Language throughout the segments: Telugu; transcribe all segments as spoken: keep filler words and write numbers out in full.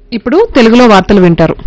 ఇప్పుడు తెలుగులో వార్తలు వింటారు.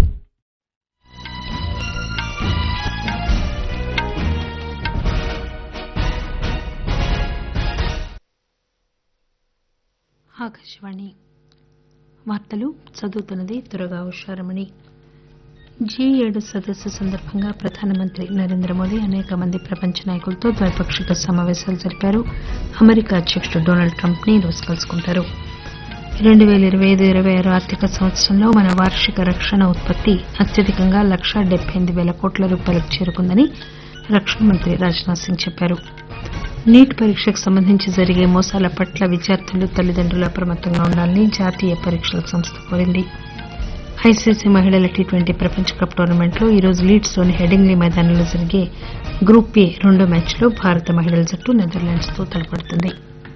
ఆకాశవాణి వార్తలు చదువుతున్నది దుర్గా ఉషారమణి. జీ ఏడు సదస్సు సందర్భంగా ప్రధానమంత్రి నరేంద్ర మోదీ అనేక మంది ప్రపంచ నాయకులతో ద్వైపాక్షిక సమావేశాలు జరిపారు. అమెరికా అధ్యకుడు డొనాల్డ్ ట్రంప్ ని ఈరోజు కలుసుకుంటారు. రెండు పేల ఇరవై ఐదు ఇరవై ఆరు ఆర్థిక సంవత్సరంలో మన వార్షిక రక్షణ ఉత్పత్తి అత్యధికంగా లక్షా డెబ్బై ఎనిమిది పేల కోట్ల రూపాయలకు చేరుకుందని రక్షణ మంత్రి రాజ్నాథ్ సింగ్ చెప్పారు. నీట్ పరీక్షకు సంబంధించి జరిగే మోసాల పట్ల విద్యార్థులు తల్లిదండ్రులు అప్రమత్తంగా ఉండాలని జాతీయ పరీక్షల సంస్థ కోరింది. ఐసీసీ మహిళల టీ ట్వంటీ ప్రపంచ కప్ టోర్నమెంట్లో ఈరోజు లీడ్స్ లోని హెడింగ్లీ మైదానంలో జరిగే గ్రూప్ ఏ రెండో మ్యాచ్లో భారత మహిళల జట్టు నెదర్లాండ్స్ తో తలపడుతుంది.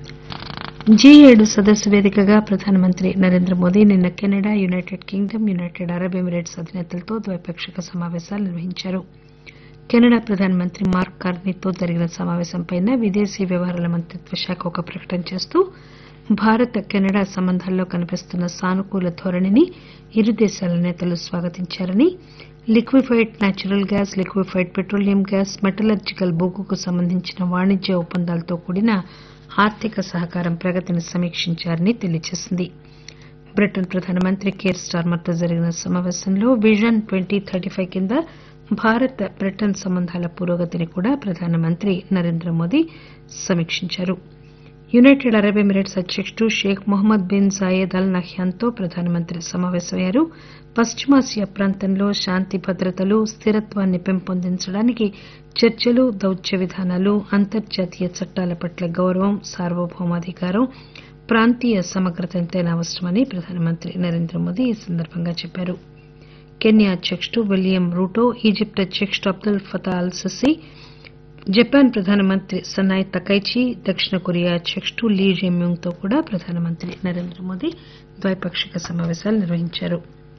జీ ఏడు సదస్సు వేదికగా ప్రధానమంత్రి నరేంద్ర మోదీ నిన్న Canada, United Kingdom, United Arab Emirates అధినేతలతో ద్వైపాక్షిక సమావేశాలు నిర్వహించారు. కెనడా ప్రధానమంత్రి మార్క్ కార్నీతో జరిగిన సమావేశంపై విదేశీ వ్యవహారాల మంత్రిత్వ శాఖ ఒక ప్రకటన చేస్తూ భారత్ కెనడా సంబంధాల్లో కనిపిస్తున్న సానుకూల ధోరణిని ఇరు దేశాల నేతలు స్వాగతించారని, liquefied natural gas, liquefied petroleum gas, metallurgical బొగ్గుకు సంబంధించిన వాణిజ్య ఒప్పందాలతో కూడిన ఆర్థిక సహకారం ప్రగతిని సమీక్షించారని తెలియజేసింది. బ్రిటన్ ప్రధానమంత్రి కేర్ స్టార్మర్తో జరిగిన సమావేశంలో విజన్ ట్వంటీ థర్టీ ఫైవ్ కింద భారత్ బ్రిటన్ సంబంధాల పురోగతిని కూడా ప్రధానమంత్రి నరేంద్ర మోదీ సమీక్షించారు. యునైటెడ్ అరబ్ ఎమిరేట్స్ అధ్యకుడు షేక్ మొహమ్మద్ బిన్ జాయేద్ అల్ నహ్యాన్తో ప్రధానమంత్రి సమావేశమయ్యారు. పశ్చిమాసియా ప్రాంతంలో శాంతి భద్రతలు, స్థిరత్వాన్ని పెంపొందించడానికి చర్చలు, దౌత్య విధానాలు, అంతర్జాతీయ చట్టాల పట్ల గౌరవం, సార్వభౌమాధికారం, ప్రాంతీయ సమగ్రత ఎంతైనా అవసరమని ప్రధానమంత్రి నరేంద్ర మోదీ ఈ సందర్భంగా చెప్పారు. కెన్యా అధ్యకుడు విలియం రూటో, ఈజిప్ట్ అధ్యకుడు Abdel Fatah al Sisi, Japan ప్రధానమంత్రి సనాయ్ తకైచి, దక్షిణ కొరియా అధ్యకుడు లీ జెమ్యూంగ్ తో కూడా ప్రధానమంత్రి నరేంద్ర మోదీ ద్వైపాక్షిక సమావేశాలు నిర్వహించారు.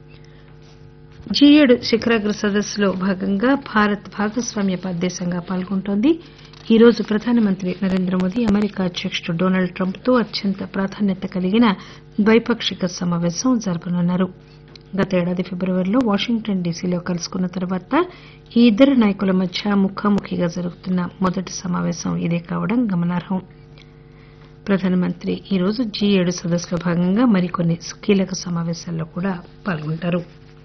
జీ ఏడు శిఖరాగ్ర సదస్సులో భాగంగా భారత్ భాగస్వామ్య దేశంగా పాల్గొంటోంది. ఈ రోజు ప్రధానమంత్రి నరేంద్ర మోదీ అమెరికా అధ్యకుడు డొనాల్డ్ ట్రంప్ తో అత్యంత ప్రాధాన్యత కలిగిన ద్వైపాక్షిక సమావేశం జరపనున్నారు. గత ఏడాది ఫిబ్రవరిలో వాషింగ్టన్ డీసీలో కలుసుకున్న తర్వాత ఈ ఇద్దరు నాయకుల మధ్య ముఖాముఖిగా జరుగుతున్న మొదటి సమావేశం ఇదే కావడం గమనార్హం. ప్రధానమంత్రి ఈరోజు జీ ఏడు సదస్సులో భాగంగా మరికొన్ని కీలక సమావేశాల్లో కూడా పాల్గొంటారు.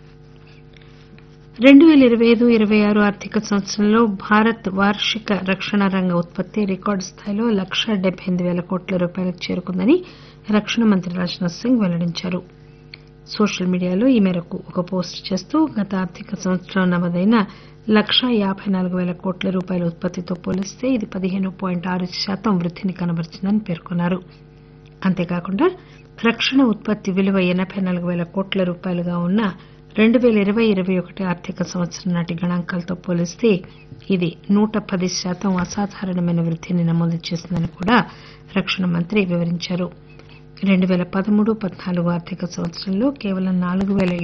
రెండు పేల ఇరవై ఐదు ఇరవై ఆరు ఆర్థిక సంవత్సరంలో భారత్ వార్షిక రక్షణ రంగ ఉత్పత్తి రికార్డు స్థాయిలో లక్షా డెబ్బై ఎనిమిది పేల కోట్ల రూపాయలకు చేరుకుందని రక్షణ మంత్రి రాజ్నాథ్ సింగ్ వెల్లడించారు. సోషల్ మీడియాలో ఈ మేరకు ఒక పోస్టు చేస్తూ గత ఆర్థిక సంవత్సరం నమోదైన లక్షా యాబై నాలుగు పేల కోట్ల రూపాయల ఉత్పత్తితో పోలిస్తే ఇది పదిహేను పాయింట్ ఆరు శాతం వృద్దిని కనబరిచిందని పేర్కొన్నారు. అంతేకాకుండా రక్షణ ఉత్పత్తి విలువ ఎనబై నాలుగు పేల కోట్ల రూపాయలుగా ఉన్న రెండు పేల ఇరవై ఇరవై ఒకటి ఆర్థిక సంవత్సరం నాటి గణాంకాలతో పోలిస్తే ఇది నూట పది శాతం అసాధారణమైన వృద్దిని నమోదు చేసిందని కూడా రక్షణ మంత్రి వివరించారు. రెండు పేల పదమూడు పద్నాలుగు ఆర్థిక సంవత్సరంలో కేవలం నాలుగు పేల